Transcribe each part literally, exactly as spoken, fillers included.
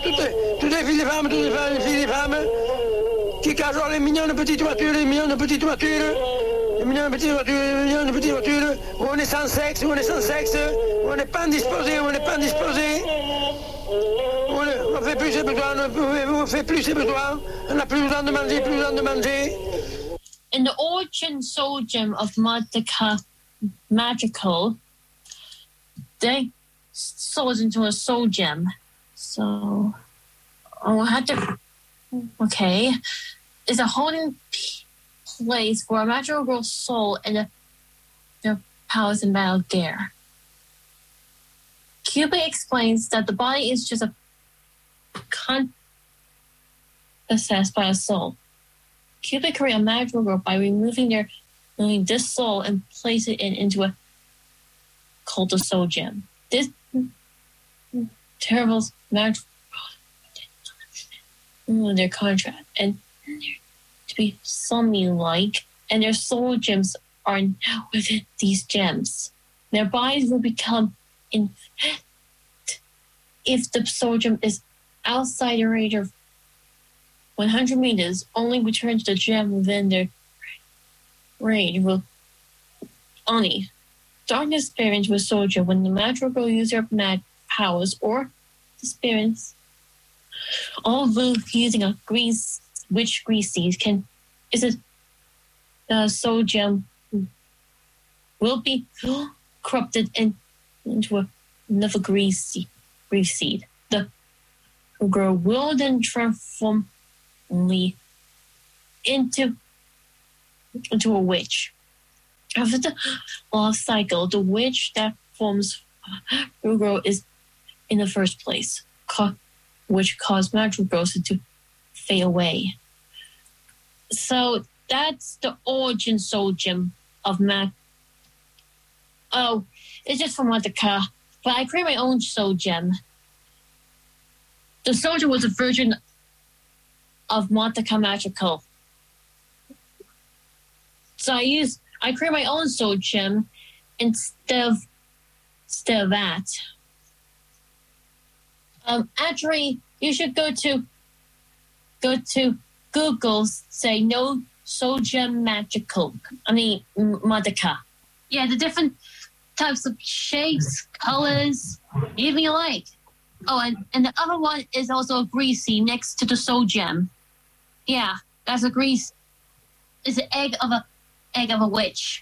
toutes, toutes les filles et femmes, toutes les femmes, les filles et femmes, qui cachent les mignonnes petites voitures, les mignonnes petites voitures, les mignonnes petites voitures, les mignonnes petites voitures, où on est sans sexe, où on est sans sexe, où on n'est pas indisposé, où on n'est pas indisposé, où on ne fait plus ses besoins, on ne fait plus ses besoins, on n'a plus besoin de manger, plus besoin de manger. In the origin soul gem of Madoka Magical, they sold into a soul gem. So, oh, I had to. Okay, it's a holding place for a magical girl's soul and a, their powers in battle gear. Cupid explains that the body is just a con possessed by a soul. Cupid create a magical girl by removing their removing this soul and place it in, into a cult of soul gem. This terrible magical their contract and to be zombie-like, and their soul gems are now within these gems. Their bodies will become infected if the soul gem is outside the range of one hundred meters. Only return to the gem within their range will only darkness experience with soul gem when the magical girl uses her mag powers or experience. All those using a grease, witch grease seed can is a the soul gem will be corrupted and into a, another grease seed, grease seed. The girl will then transform only into into a witch. After the lost cycle, the witch that forms the girl is in the first place. Ca- which caused magical girls to fade away. So that's the origin soul gem of Mag. Oh, it's just from Madoka, but I create my own soul gem. The soul gem was a version of Madoka Magical. So I use I create my own soul gem instead of instead of that. Um, actually, you should go to go to Google. Say no soul gem magical. I mean Madoka. Yeah, the different types of shapes, colors, anything you like. Oh, and, and the other one is also a greasy next to the soul gem. Yeah, that's a grease. It's an egg of a egg of a witch.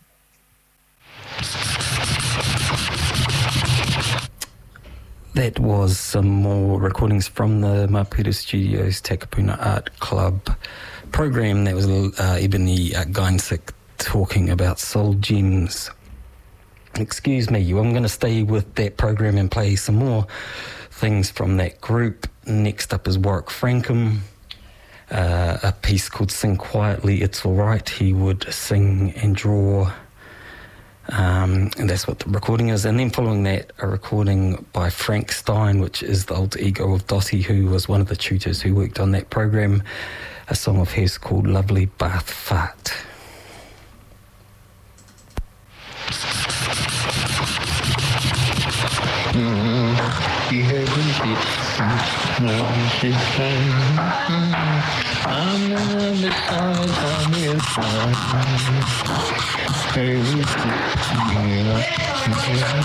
That was some more recordings from the Maputo Studios Takapuna Art Club program. That was uh, Ebony uh, Geinsik talking about soul gems. Excuse me, I'm going to stay with that program and play some more things from that group. Next up is Warwick Frankham, uh, a piece called Sing Quietly, It's Alright. He would sing and draw. Um, and that's what the recording is. And then following that, a recording by Frank Stein, which is the alter ego of Dottie, who was one of the tutors who worked on that program. A song of his called Lovely Bath Fart. I'm